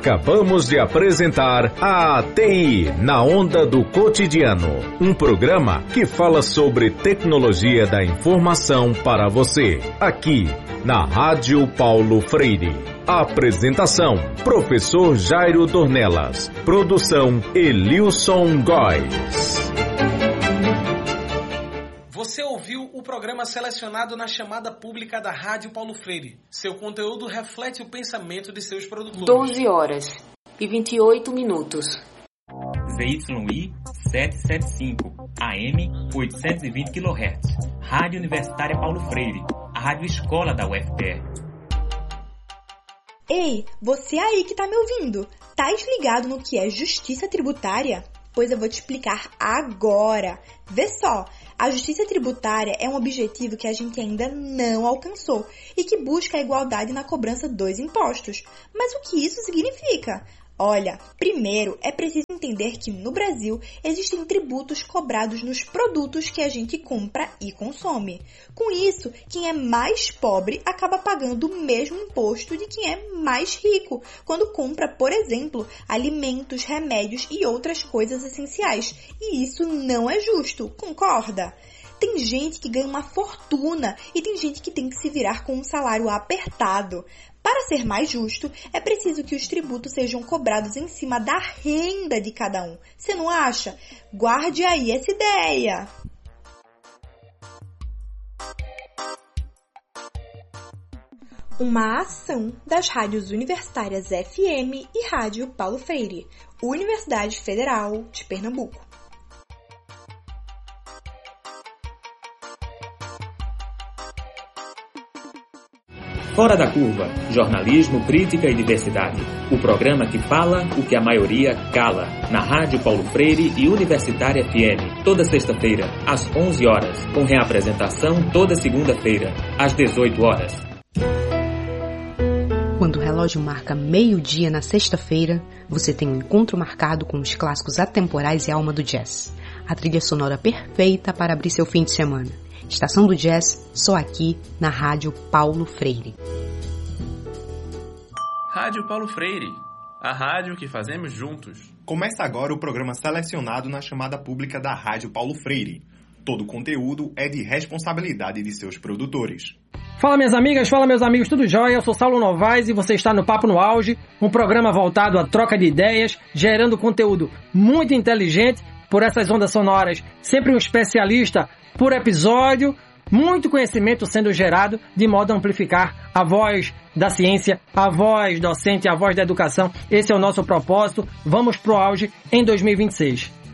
Acabamos de apresentar a TI na Onda do Cotidiano, um programa que fala sobre tecnologia da informação para você, aqui na Rádio Paulo Freire. Apresentação: Professor Jairo Dornelas. Produção: Elilson Góes. Você ouviu o programa selecionado na chamada pública da Rádio Paulo Freire. Seu conteúdo reflete o pensamento de seus produtores. 12 horas e 28 minutos. ZYI 775, AM 820 kHz. Rádio Universitária Paulo Freire, a rádio escola da UFPE. Ei, você aí que tá me ouvindo, tá ligado no que é justiça tributária? Pois eu vou te explicar agora. Vê só, a justiça tributária é um objetivo que a gente ainda não alcançou e que busca a igualdade na cobrança dos impostos. Mas o que isso significa? Olha, primeiro é preciso entender que no Brasil existem tributos cobrados nos produtos que a gente compra e consome. Com isso, quem é mais pobre acaba pagando o mesmo imposto de quem é mais rico, quando compra, por exemplo, alimentos, remédios e outras coisas essenciais. E isso não é justo, concorda? Tem gente que ganha uma fortuna e tem gente que tem que se virar com um salário apertado. Para ser mais justo, é preciso que os tributos sejam cobrados em cima da renda de cada um. Você não acha? Guarde aí essa ideia! Uma ação das rádios universitárias FM e Rádio Paulo Freire, Universidade Federal de Pernambuco. Fora da Curva, jornalismo, crítica e diversidade. O programa que fala o que a maioria cala. Na Rádio Paulo Freire e Universitária FM. Toda sexta-feira, às 11 horas. Com reapresentação toda segunda-feira, às 18 horas. Quando o relógio marca meio-dia na sexta-feira, você tem um encontro marcado com os clássicos atemporais e alma do jazz. A trilha sonora perfeita para abrir seu fim de semana. Estação do Jazz, só aqui na Rádio Paulo Freire. Rádio Paulo Freire, a rádio que fazemos juntos. Começa agora o programa selecionado na chamada pública da Rádio Paulo Freire. Todo o conteúdo é de responsabilidade de seus produtores. Fala minhas amigas, fala meus amigos, tudo jóia? Eu sou Saulo Novaes e você está no Papo no Auge, um programa voltado à troca de ideias, gerando conteúdo muito inteligente por essas ondas sonoras, sempre um especialista por episódio, muito conhecimento sendo gerado de modo a amplificar a voz da ciência, a voz docente, a voz da educação. Esse é o nosso propósito. Vamos pro auge em 2026.